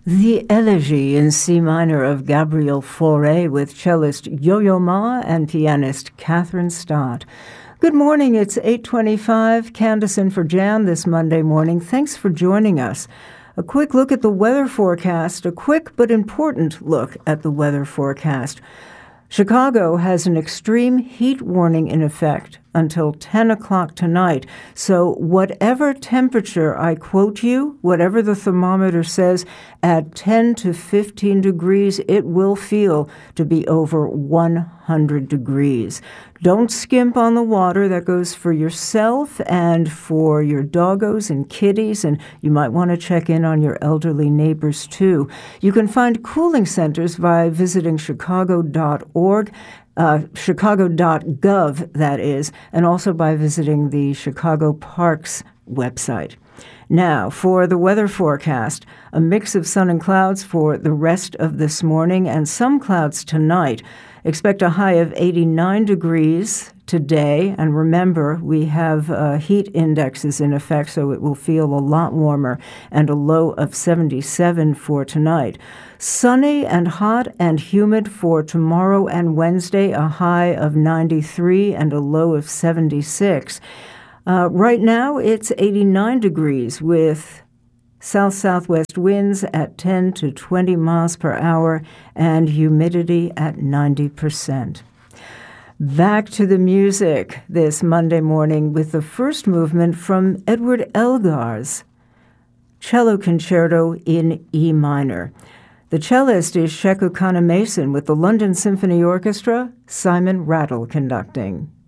The Elegy in C minor of Gabriel Fauré with cellist Yo-Yo Ma and pianist Catherine Stott. Good morning, it's 8:25. Candace in for Jan this Monday morning. Thanks for joining us. A quick look at the weather forecast, a quick but important look at the weather forecast. Chicago has an extreme heat warning in effect until 10 o'clock tonight. So whatever temperature I quote you, whatever the thermometer says, at 10 to 15 degrees, it will feel to be over 100 degrees. Don't skimp on the water. That goes for yourself and for your doggos and kitties, and you might want to check in on your elderly neighbors too. You can find cooling centers by visiting chicago.org. Chicago.gov, that is, and also by visiting the Chicago Parks website. Now, for the weather forecast, a mix of sun and clouds for the rest of this morning and some clouds tonight. Expect a high of 89 degrees today, and remember, we have heat indexes in effect, so it will feel a lot warmer, and a low of 77 for tonight. Sunny and hot and humid for tomorrow and Wednesday, a high of 93 and a low of 76. Right now, it's 89 degrees with south-southwest winds at 10 to 20 miles per hour and humidity at 90%. Back to the music this Monday morning with the first movement from Edward Elgar's Cello Concerto in E minor. The cellist is Sheku Kana Mason with the London Symphony Orchestra, Simon Rattle conducting.